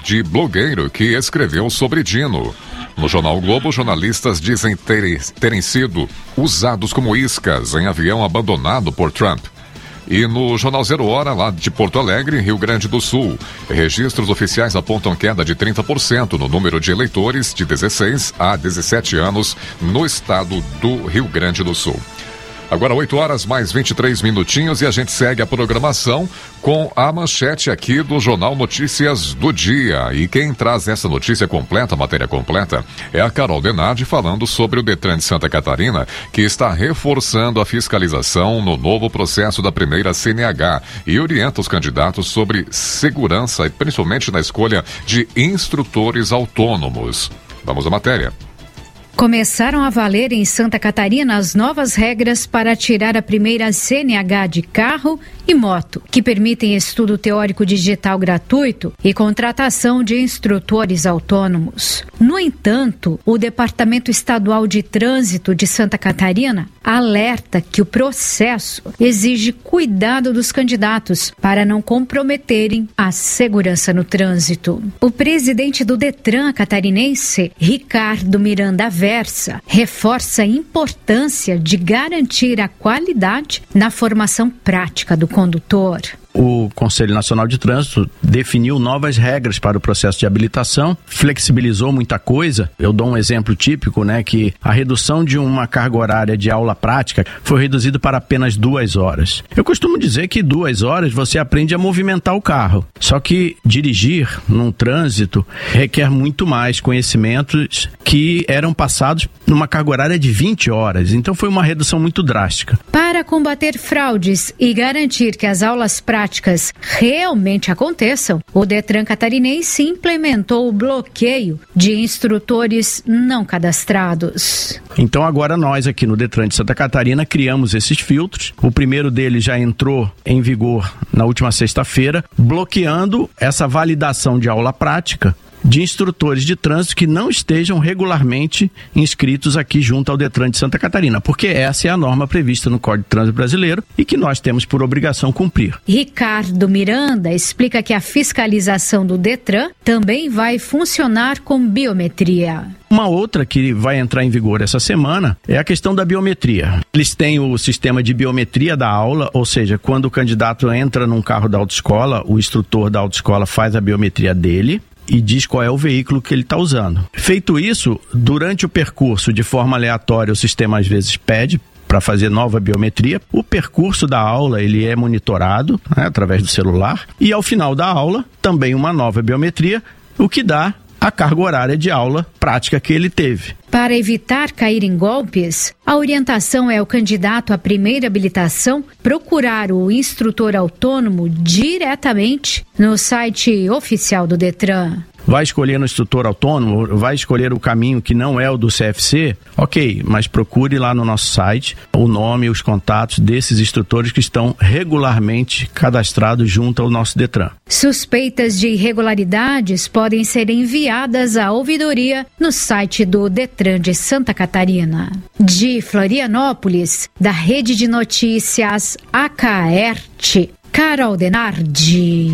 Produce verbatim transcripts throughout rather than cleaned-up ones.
de blogueiro que escreveu sobre Dino. No jornal o Globo, jornalistas dizem terem, terem sido usados como iscas em avião abandonado por Trump. E no Jornal Zero Hora, lá de Porto Alegre, Rio Grande do Sul, registros oficiais apontam queda de trinta por cento no número de eleitores de dezesseis a dezessete anos no estado do Rio Grande do Sul. Agora oito horas mais vinte e três minutinhos e a gente segue a programação com a manchete aqui do Jornal Notícias do Dia. E quem traz essa notícia completa, matéria completa, é a Carol Denardi falando sobre o Detran de Santa Catarina, que está reforçando a fiscalização no novo processo da primeira C N H e orienta os candidatos sobre segurança e principalmente na escolha de instrutores autônomos. Vamos à matéria. Começaram a valer em Santa Catarina as novas regras para tirar a primeira C N H de carro e moto, que permitem estudo teórico digital gratuito e contratação de instrutores autônomos. No entanto, o Departamento Estadual de Trânsito de Santa Catarina alerta que o processo exige cuidado dos candidatos para não comprometerem a segurança no trânsito. O presidente do Detran catarinense, Ricardo Miranda Versa, reforça a importância de garantir a qualidade na formação prática do condutor. O Conselho Nacional de Trânsito definiu novas regras para o processo de habilitação, flexibilizou muita coisa. Eu dou um exemplo típico, né, que a redução de uma carga horária de aula prática foi reduzida para apenas duas horas. Eu costumo dizer que duas horas você aprende a movimentar o carro. Só que dirigir num trânsito requer muito mais conhecimentos que eram passados numa carga horária de vinte horas. Então foi uma redução muito drástica. Para combater fraudes e garantir que as aulas práticas realmente aconteçam, o Detran catarinense implementou o bloqueio de instrutores não cadastrados. Então agora nós aqui no Detran de Santa Catarina criamos esses filtros. O primeiro deles já entrou em vigor na última sexta-feira, bloqueando essa validação de aula prática de instrutores de trânsito que não estejam regularmente inscritos aqui junto ao Detran de Santa Catarina, porque essa é a norma prevista no Código de Trânsito Brasileiro e que nós temos por obrigação cumprir. Ricardo Miranda explica que a fiscalização do Detran também vai funcionar com biometria. Uma outra que vai entrar em vigor essa semana é a questão da biometria. Eles têm o sistema de biometria da aula, ou seja, quando o candidato entra num carro da autoescola, o instrutor da autoescola faz a biometria dele e diz qual é o veículo que ele está usando. Feito isso, durante o percurso, de forma aleatória, o sistema às vezes pede para fazer nova biometria. O percurso da aula ele é monitorado, né, através do celular, e ao final da aula, também uma nova biometria, o que dá a carga horária de aula prática que ele teve. Para evitar cair em golpes, a orientação é o candidato à primeira habilitação procurar o instrutor autônomo diretamente no site oficial do Detran. Vai escolher no instrutor autônomo, vai escolher o caminho que não é o do C F C, ok, mas procure lá no nosso site o nome e os contatos desses instrutores que estão regularmente cadastrados junto ao nosso Detran. Suspeitas de irregularidades podem ser enviadas à ouvidoria no site do Detran de Santa Catarina. De Florianópolis, da Rede de Notícias A K R T, Carol Denardi.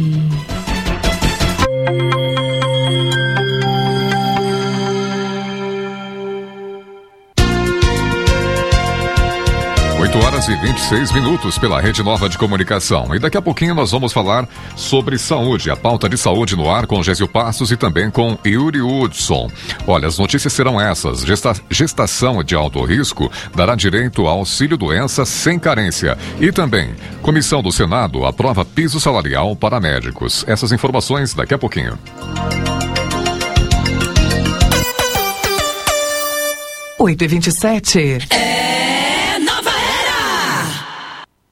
oito horas e vinte e seis minutos pela Rede Nova de Comunicação. E daqui a pouquinho nós vamos falar sobre saúde, a pauta de saúde no ar com Gésio Passos e também com Yuri Hudson. Olha, as notícias serão essas. Gesta- gestação de alto risco dará direito ao auxílio-doença sem carência. E também, Comissão do Senado aprova piso salarial para médicos. Essas informações daqui a pouquinho. oito e vinte e sete.